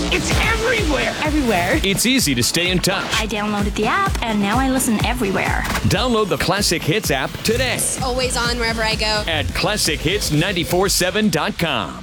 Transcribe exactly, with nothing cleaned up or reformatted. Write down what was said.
It's everywhere. Everywhere. It's easy to stay in touch. I downloaded the app, and now I listen everywhere. Download the Classic Hits app today Always on wherever I go. at classic hits nine four seven dot com.